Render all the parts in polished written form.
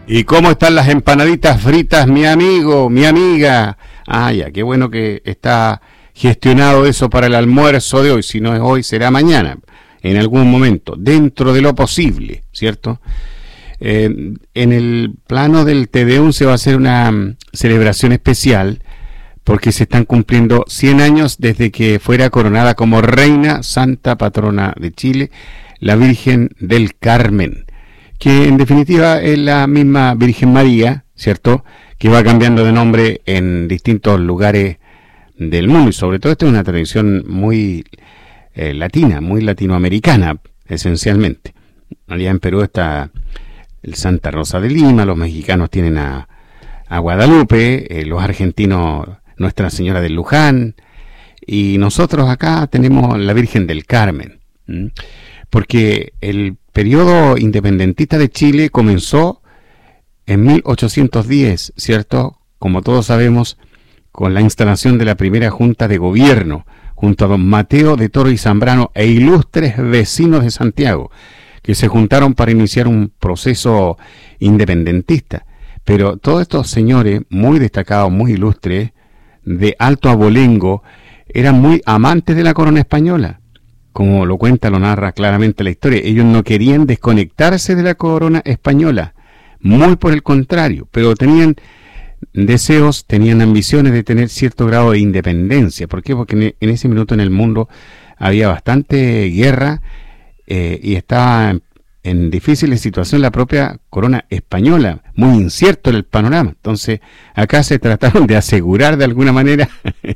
¿Y cómo están las empanaditas fritas, mi amigo, mi amiga? Ah, ya, qué bueno que está gestionado eso para el almuerzo de hoy. Si no es hoy, será mañana, en algún momento, dentro de lo posible, ¿cierto? En el plano del Te Deum se va a hacer una celebración especial porque se están cumpliendo 100 años desde que fuera coronada como reina santa patrona de Chile, la Virgen del Carmen, que en definitiva es la misma Virgen María, ¿cierto?, que va cambiando de nombre en distintos lugares del mundo, y sobre todo esta es una tradición muy latina, muy latinoamericana, esencialmente. Allá en Perú está el Santa Rosa de Lima, los mexicanos tienen a Guadalupe, los argentinos Nuestra Señora del Luján, y nosotros acá tenemos la Virgen del Carmen, porque el periodo independentista de Chile comenzó en 1810, ¿cierto? Como todos sabemos, con la instalación de la primera Junta de Gobierno, junto a don Mateo de Toro y Zambrano e ilustres vecinos de Santiago, que se juntaron para iniciar un proceso independentista. Pero todos estos señores, muy destacados, muy ilustres, de alto abolengo, eran muy amantes de la corona española. Como lo cuenta, lo narra claramente la historia, ellos no querían desconectarse de la corona española, muy por el contrario, pero tenían deseos, tenían ambiciones de tener cierto grado de independencia. ¿Por qué? Porque en ese minuto en el mundo había bastante guerra y estaba en difícil situación la propia corona española, muy incierto en el panorama. Entonces acá se trataron de asegurar de alguna manera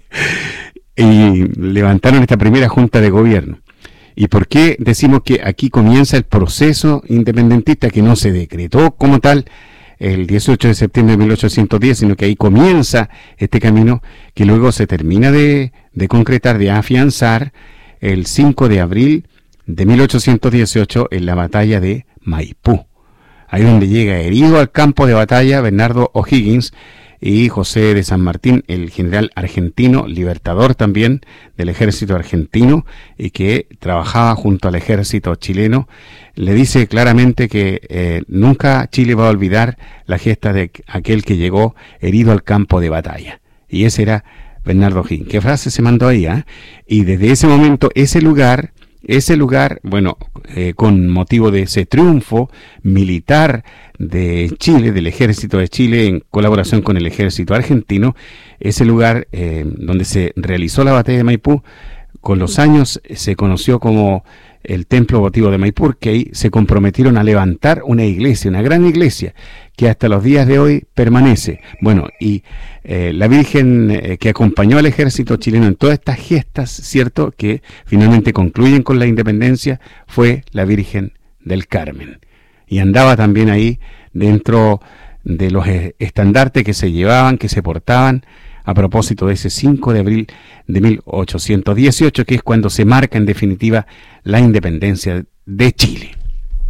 y levantaron esta primera junta de gobierno. ¿Y por qué decimos que aquí comienza el proceso independentista, que no se decretó como tal el 18 de septiembre de 1810, sino que ahí comienza este camino que luego se termina de concretar, de afianzar el 5 de abril de 1818 en la batalla de Maipú? Ahí donde llega herido al campo de batalla Bernardo O'Higgins y José de San Martín, el general argentino, libertador también del ejército argentino y que trabajaba junto al ejército chileno. Le dice claramente que nunca Chile va a olvidar la gesta de aquel que llegó herido al campo de batalla. Y ese era Bernardo O'Higgins. ¿Qué frase se mandó ahí? Y desde ese momento, ese lugar, bueno, con motivo de ese triunfo militar de Chile, del ejército de Chile, en colaboración con el ejército argentino, ese lugar donde se realizó la batalla de Maipú, con los años se conoció como el Templo Votivo de Maipú, que ahí se comprometieron a levantar una iglesia, una gran iglesia, que hasta los días de hoy permanece. Bueno, y la Virgen que acompañó al ejército chileno en todas estas gestas, ¿cierto?, que finalmente concluyen con la independencia, fue la Virgen del Carmen. Y andaba también ahí dentro de los estandartes que se llevaban, que se portaban, a propósito de ese 5 de abril de 1818, que es cuando se marca en definitiva la independencia de Chile.